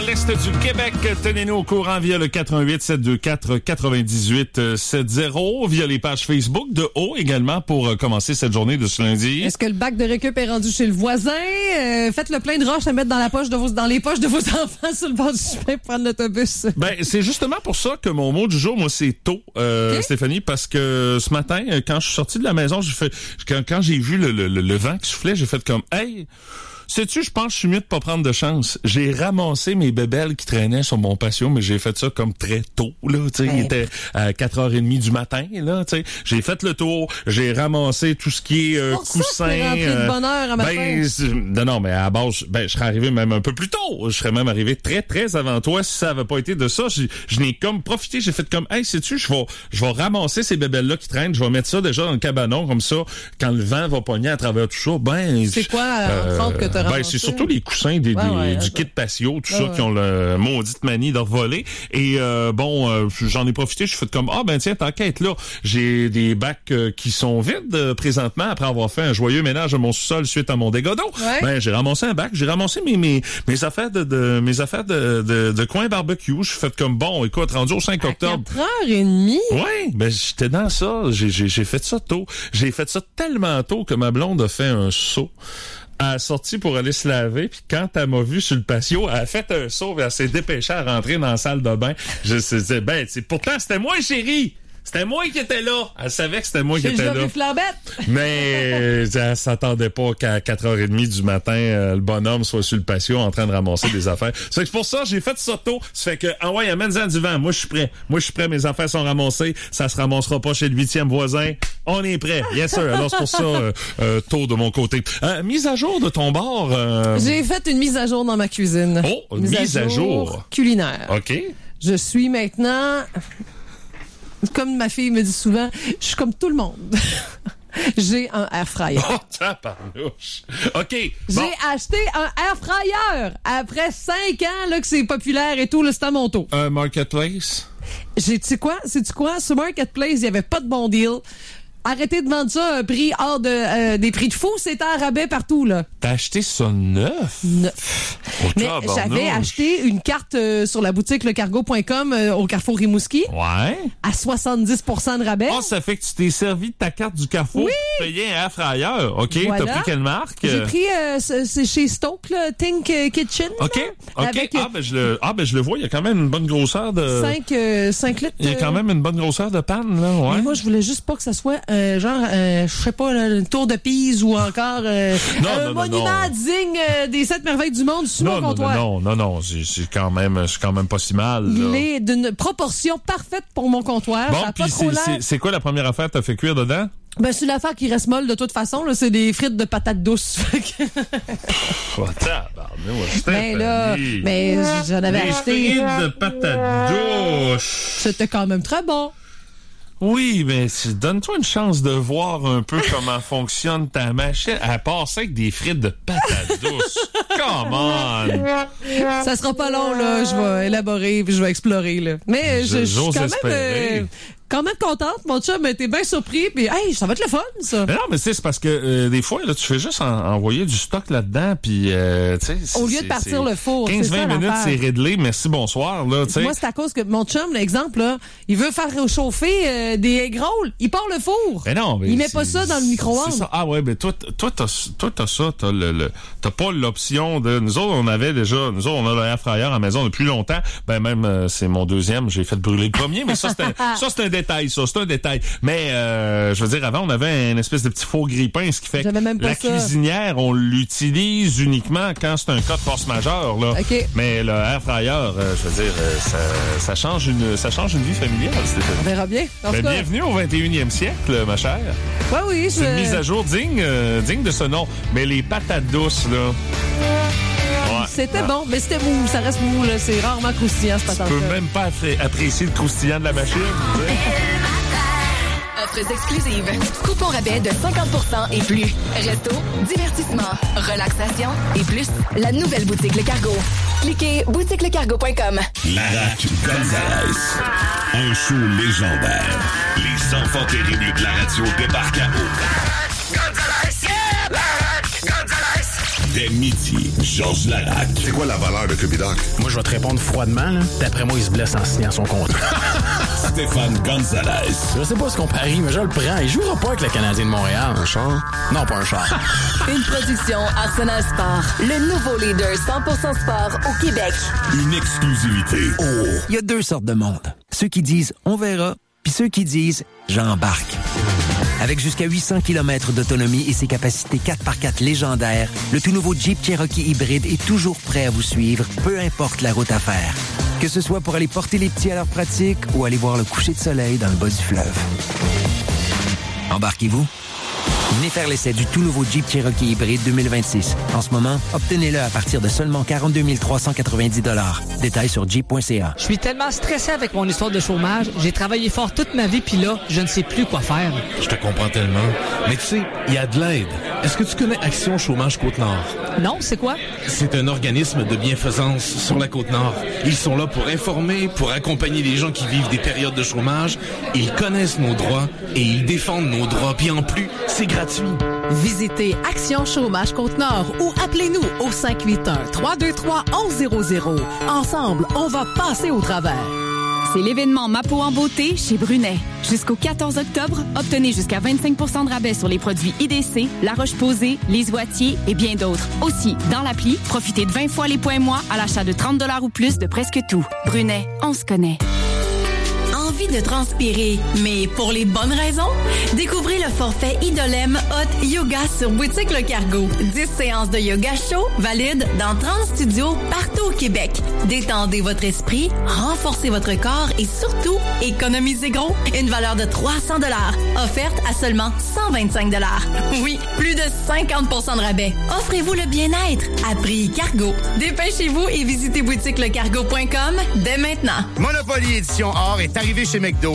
L'Est du Québec, tenez-nous au courant via le 418-724-9870, via les pages Facebook de Haut également pour commencer cette journée de ce lundi. Est-ce que le bac de récup est rendu chez le voisin? Faites le plein de roches à mettre dans les poches de vos enfants sur le bord du chemin pour prendre l'autobus. Ben, c'est justement pour ça que mon mot du jour, moi, c'est tôt, okay. Stéphanie, parce que ce matin, quand je suis sorti de la maison, quand j'ai vu le vent qui soufflait, j'ai fait comme, hey, sais-tu, je pense que je suis mieux de pas prendre de chance. J'ai ramassé mes bébelles qui traînaient sur mon patio, mais j'ai fait ça comme très tôt, là, tu sais. Il était à 4h30 du matin, là, tu sais. J'ai fait le tour, j'ai ramassé tout ce qui est coussin. T'es rentré de bonne heure à matin. Non, mais à la base, je serais arrivé même un peu plus tôt. Je serais même arrivé très, très avant toi. Si ça avait pas été de ça, je n'ai comme profité. J'ai fait comme, hey, sais-tu, je vais ramasser ces bébelles-là qui traînent. Je vais mettre ça déjà dans le cabanon, comme ça, quand le vent va pogner à travers tout ça, c'est quoi, entre autres, que t'as ramassé? C'est surtout les coussins du kit patio, tout ça, qui ont le maudite manie de voler. Et j'en ai profité, je suis fait comme, tiens, t'inquiète, là, j'ai des bacs qui sont vides présentement, après avoir fait un joyeux ménage à mon sous-sol suite à mon dégât d'eau. Ouais. J'ai ramassé un bac, j'ai ramassé mes affaires de coin barbecue. Je suis fait comme, écoute, rendu au 5 octobre. 4h30? Oui, j'étais dans ça. J'ai fait ça tôt. J'ai fait ça tellement tôt que ma blonde a fait un saut. Elle a sorti pour aller se laver, puis quand elle m'a vu sur le patio, elle a fait un saut et elle s'est dépêchée à rentrer dans la salle de bain. Pourtant, c'était moi, chérie! C'était moi qui étais là. Elle savait que c'était moi qui étais là. Mais elle s'attendait pas qu'à 4h30 du matin, le bonhomme soit sur le patio en train de ramasser des affaires. C'est pour ça j'ai fait ça tôt. Ça fait que, amène-en du vent. Moi, je suis prêt. Mes affaires sont ramassées. Ça se ramassera pas chez le 8e voisin. On est prêt. Yes, sir. Alors, c'est pour ça, tôt de mon côté. Mise à jour de ton bord. J'ai fait une mise à jour dans ma cuisine. Oh, mise à jour culinaire. OK. Je suis maintenant... Comme ma fille me dit souvent, je suis comme tout le monde. J'ai un air fryer. Oh, tabarnouche. OK. Bon. J'ai acheté un air fryer. Après 5 ans là, que c'est populaire et tout, là, c'est à mon tour. Un marketplace? Sais-tu quoi? Sur Marketplace, il n'y avait pas de bon deal. Arrêtez de vendre ça à un prix hors des prix de fou, c'était à rabais partout, là. T'as acheté ça neuf? Mais j'avais acheté une carte sur la boutique lecargo.com au Carrefour Rimouski. Ouais. À 70% de rabais. Ça fait que tu t'es servi de ta carte du Carrefour pour payer un air fryer. OK, voilà. T'as pris quelle marque? J'ai pris, c'est chez Stoke, là, Think Kitchen. OK. Là, avec, je le vois, il y a quand même une bonne grosseur de... 5 litres. Il y a quand même une bonne grosseur de panne, là, ouais. Mais moi, je voulais juste pas que ça soit... je sais pas, une tour de Pise ou encore un monument digne des 7 merveilles du monde sur mon comptoir. Non, c'est quand même pas si mal. Là. Il est d'une proportion parfaite pour mon comptoir. Bon, puis c'est quoi la première affaire que t'as fait cuire dedans? C'est l'affaire qui reste molle de toute façon. Là, c'est des frites de patates douces. Mais j'en avais acheté. Des frites de patates douces. C'était quand même très bon. Oui, mais donne-toi une chance de voir un peu comment fonctionne ta machine. À passer avec des frites de patates douces. Come on! Ça sera pas long, là. Je vais élaborer puis je vais explorer, là. Mais je suis quand même contente. Mon chum était bien surpris. Puis, hey, ça va être le fun, ça. Mais non, mais c'est parce que des fois, là, tu fais juste envoyer du stock là-dedans. Puis, tu sais. Au lieu de partir le four. 15-20 minutes, c'est réglé. Merci, bonsoir, là, tu sais. Moi, c'est à cause que mon chum, l'exemple, là, il veut faire chauffer des egg rolls. Il part le four. Mais non, mais il met pas ça dans le micro-ondes. C'est ça. Ah ouais, mais toi, t'as ça. T'as pas l'option de. Nous autres, on a le air fryer à la maison depuis longtemps. Même, c'est mon deuxième. J'ai fait brûler le premier, mais ça, c'est un détail. C'est un détail. Mais, je veux dire, avant, on avait une espèce de petit faux grille-pain, ce qui fait que la cuisinière, on l'utilise uniquement quand c'est un cas de force majeure, là. Okay. Mais le air fryer, je veux dire, ça change une vie familiale, Stéphanie. On verra bien. Bienvenue au 21e siècle, ma chère. Oui. C'est une mise à jour digne de ce nom. Mais les patates douces, là... C'était bon, mais c'était mou. Ça reste mou, là. C'est rarement croustillant, ce patate. Tu peux même pas apprécier le croustillant de la machine. Offres exclusives. Coupons rabais de 50% et plus. Resto, divertissement, relaxation et plus. La nouvelle boutique Le Cargo. Cliquez boutiquelecargo.com. Larac Gonzalez. Un show légendaire. Les enfants terribles de la radio débarquent à Eau. Gonzalez! Yeah! Larac Gonzalez! Dès midi, Georges Larac. C'est quoi la valeur de Cubidoc? Moi, je vais te répondre froidement, là. D'après moi, il se blesse en signant son contrat. Stéphane Gonzalez. Je sais pas ce qu'on parie, mais je le prends. Il jouera pas avec le Canadien de Montréal. Un char? Non, pas un char. Une production Arsenal Sport. Le nouveau leader 100% sport au Québec. Une exclusivité. Oh. Il y a deux sortes de monde. Ceux qui disent « on verra », puis ceux qui disent « j'embarque ». Avec jusqu'à 800 km d'autonomie et ses capacités 4x4 légendaires, le tout nouveau Jeep Cherokee hybride est toujours prêt à vous suivre, peu importe la route à faire. Que ce soit pour aller porter les petits à leur pratique ou aller voir le coucher de soleil dans le bas du fleuve. Embarquez-vous. Venez faire l'essai du tout nouveau Jeep Cherokee hybride 2026. En ce moment, obtenez-le à partir de seulement 42 390 $. Détails sur jeep.ca. Je suis tellement stressé avec mon histoire de chômage. J'ai travaillé fort toute ma vie, puis là, je ne sais plus quoi faire. Je te comprends tellement. Mais tu sais, il y a de l'aide. Est-ce que tu connais Action Chômage Côte-Nord? Non, c'est quoi? C'est un organisme de bienfaisance sur la Côte-Nord. Ils sont là pour informer, pour accompagner les gens qui vivent des périodes de chômage. Ils connaissent nos droits et ils défendent nos droits. Puis en plus, c'est gratuit. Visitez Action Chômage Côte-Nord ou appelez-nous au 581-323-1100. Ensemble, on va passer au travers. C'est l'événement Ma peau en beauté chez Brunet. Jusqu'au 14 octobre, obtenez jusqu'à 25 % de rabais sur les produits IDC, La Roche-Posay, Les Oitiers et bien d'autres. Aussi, dans l'appli, profitez de 20 fois les points moi à l'achat de 30 $ ou plus de presque tout. Brunet, on se connaît. Envie de transpirer, mais pour les bonnes raisons? Découvrez le forfait Idolem Hot Yoga sur Boutique Le Cargo. 10 séances de yoga chaud valides dans 30 studios partout au Québec. Détendez votre esprit, renforcez votre corps et surtout, économisez gros. Une valeur de 300 $, offerte à seulement 125 $. Oui, plus de 50 % de rabais. Offrez-vous le bien-être à prix Cargo. Dépêchez-vous et visitez boutiquelecargo.com dès maintenant. Monopoly Édition Or est arrivé chez McDo.